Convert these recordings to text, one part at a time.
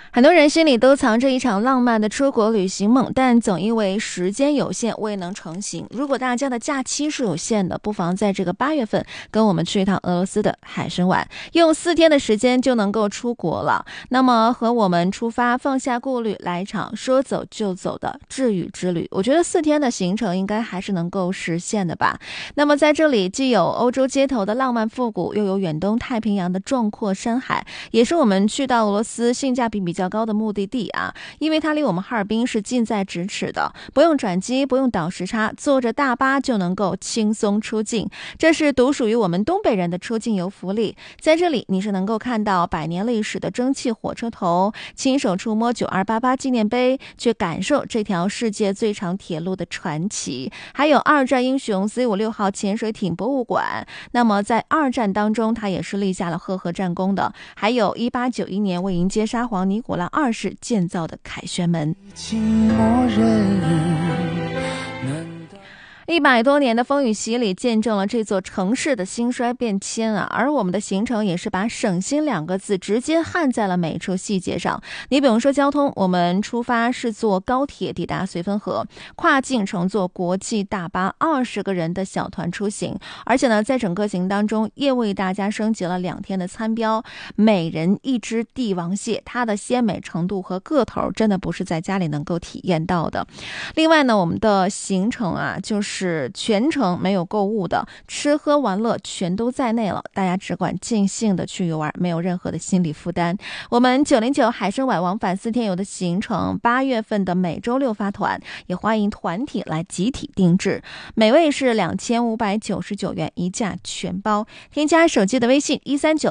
很多人心里都藏着一场浪漫的出国旅行梦，但总因为时间有限未能成行。如果大家的假期是有限的，不妨在这个8月份跟我们去一趟俄罗斯的海参崴，用4天的时间就能够出国了。那么和我们出发，放下顾虑，来一场说走就走的治愈之旅。我觉得4天的行程应该还是能够实现的吧。那么在这里既有欧洲街头的浪漫复古，又有远东太平洋的壮阔山海，也是我们去到俄罗斯性价比比较高的目的地啊，因为它离我们哈尔滨是近在咫尺的，不用转机，不用倒时差，坐着大巴就能够轻松出境。这是独属于我们东北人的出境游福利。在这里你是能够看到100年历史的蒸汽火车头，亲手触摸9288纪念碑，去感受这条世界最长铁路的传奇，还有二战英雄 C56号潜水艇博物馆。那么在二战当中它也是立下了赫赫战功的，还有1891年为迎接沙皇尼古拉2世建造的凯旋门。100多年的风雨洗礼，见证了这座城市的兴衰变迁啊！而我们的行程也是把省心2个字直接焊在了每处细节上。你比如说交通，我们出发是坐高铁抵达绥芬河，跨境乘坐国际大巴，20个人的小团出行。而且呢，在整个行当中，也为大家升级了2天的餐标，每人1只帝王蟹，它的鲜美程度和个头真的不是在家里能够体验到的。另外呢，我们的行程啊，就是全程没有购物的，吃喝玩乐全都在内了，大家只管尽兴的去游玩，没有任何的心理负担。我们909海参崴往返4天游的行程，8月份的每周6发团，也欢迎团体来集体定制，每位是2599元，1价全包。添加手机的微信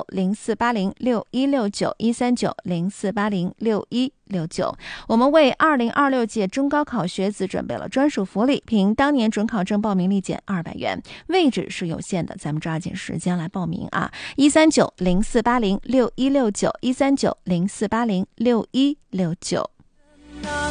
13904806169，13904806169。我们为2026届中高考学子准备了专属福利，凭当年准考证报名立减200元，位置是有限的，咱们抓紧时间来报名啊！13904806169，13904806169。